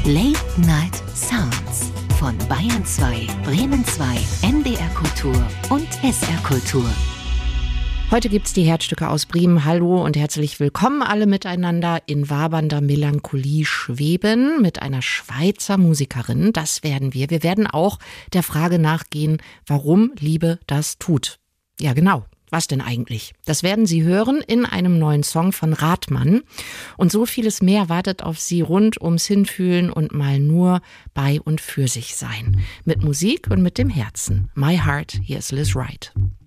Late Night Sounds von Bayern 2, Bremen 2, NDR Kultur und SR Kultur. Heute gibt's die Herzstücke aus Bremen. Hallo und herzlich willkommen alle miteinander in wabernder Melancholie schweben mit einer Schweizer Musikerin. Das werden wir. Wir werden auch der Frage nachgehen, warum Liebe das tut. Ja, genau. Was denn eigentlich? Das werden Sie hören in einem neuen Song von Rathmann. Und so vieles mehr wartet auf Sie rund ums Hinfühlen und mal nur bei und für sich sein. Mit Musik und mit dem Herzen. My Heart, hier ist Liz Wright.